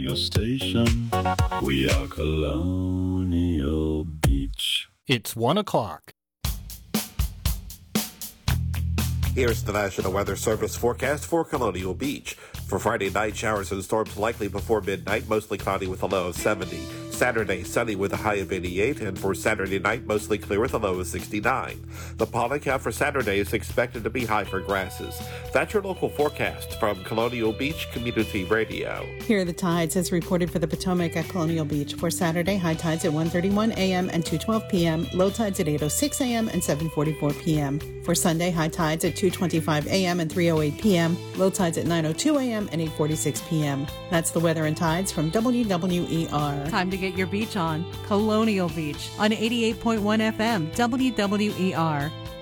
radio station. We are Colonial Beach. It's 1 o'clock. Here's the National Weather Service forecast for Colonial Beach. For Friday night, showers and storms likely before midnight, mostly cloudy with a low of 70. Saturday, sunny with a high of 88, and for Saturday night, mostly clear with a low of 69. The pollen count for Saturday is expected to be high for grasses. That's your local forecast from Colonial Beach Community Radio. Here are the tides as reported for the Potomac at Colonial Beach. For Saturday, high tides at 1:31 a.m. and 2:12 p.m., low tides at 8:06 a.m. and 7:44 p.m. For Sunday, high tides at 2:25 a.m. and 3:08 p.m., low tides at 9:02 a.m. and 8:46 p.m. That's the weather and tides from WWER. Time to get your beach on. Colonial Beach on 88.1 FM, WWER.